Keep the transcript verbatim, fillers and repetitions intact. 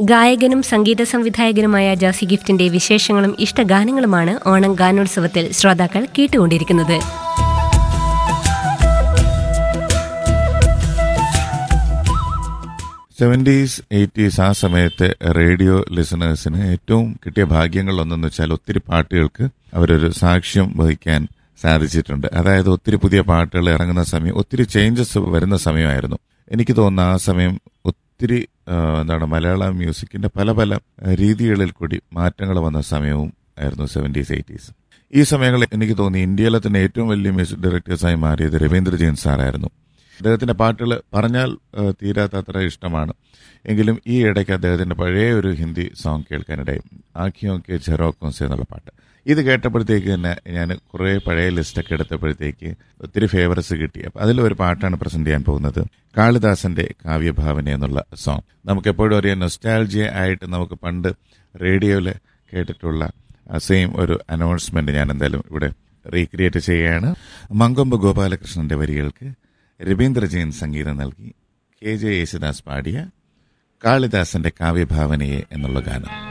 ഗായകനും സംഗീത സംവിധായകനുമായ ജാസി ഗിഫ്റ്റിന്റെ വിശേഷങ്ങളും ഇഷ്ടഗാനങ്ങളുമാണ് ഓണം ഗാനോത്സവത്തിൽ ശ്രോതാക്കൾ കേട്ടുകൊണ്ടിരിക്കുന്നത്. സെവൻറ്റീസ് എയ്റ്റീസ് ആ സമയത്തെ റേഡിയോ ലിസണേഴ്സിന് ഏറ്റവും കിട്ടിയ ഭാഗ്യങ്ങളൊന്നെന്ന് വെച്ചാൽ ഒത്തിരി പാട്ടുകൾക്ക് അവരൊരു സാക്ഷ്യം വഹിക്കാൻ സാധിച്ചിട്ടുണ്ട്. അതായത് ഒത്തിരി പുതിയ പാട്ടുകൾ ഇറങ്ങുന്ന സമയം, ഒത്തിരി ചേഞ്ചസ് വരുന്ന സമയമായിരുന്നു. എനിക്ക് തോന്നുന്നു ആ സമയം ഒത്തിരി എന്താണ് മലയാള മ്യൂസിക്കിന്റെ പല പല രീതികളിൽ കൂടി മാറ്റങ്ങൾ വന്ന സമയവും ആയിരുന്നു സെവൻറ്റീസ് എയ്റ്റീസ്. ഈ സമയങ്ങളിൽ എനിക്ക് തോന്നി ഇന്ത്യയിലെ തന്നെ ഏറ്റവും വലിയ മ്യൂസിക് ഡയറക്ടേഴ്സായി മാറിയത് രവീന്ദ്ര ജെയിൻ സാറായിരുന്നു. അദ്ദേഹത്തിന്റെ പാട്ടുകൾ പറഞ്ഞാൽ തീരാത്തത്ര ഇഷ്ടമാണ്. എങ്കിലും ഈ ഇടയ്ക്ക് അദ്ദേഹത്തിന്റെ പഴയ ഒരു ഹിന്ദി സോങ് കേൾക്കാനിടയിൽ ആഖിയോं के झरोखों से എന്നുള്ള പാട്ട്, ഇത് കേട്ടപ്പോഴത്തേക്ക് തന്നെ ഞാൻ കുറേ പഴയ ലിസ്റ്റൊക്കെ എടുത്തപ്പോഴത്തേക്ക് ഒത്തിരി ഫേവറസ് കിട്ടി. അപ്പം അതിലൊരു പാട്ടാണ് പ്രസന്റ് ചെയ്യാൻ പോകുന്നത്, കാളിദാസന്റെ കാവ്യഭാവന എന്നുള്ള സോങ്. നമുക്കെപ്പോഴും അറിയാം, നൊസ്റ്റാൾജിയ ആയിട്ട് നമുക്ക് പണ്ട് റേഡിയോയിൽ കേട്ടിട്ടുള്ള സെയിം ഒരു അനൗൺസ്മെന്റ് ഞാൻ എന്തായാലും ഇവിടെ റീക്രിയേറ്റ് ചെയ്യുകയാണ്. മങ്കൊമ്പ് ഗോപാലകൃഷ്ണന്റെ വരികൾക്ക് രവീന്ദ്ര ജെയിൻ സംഗീതം നൽകി കെ ജെ യേശുദാസ് പാടിയ കാളിദാസന്റെ കാവ്യഭാവനയെ എന്നുള്ള ഗാനം.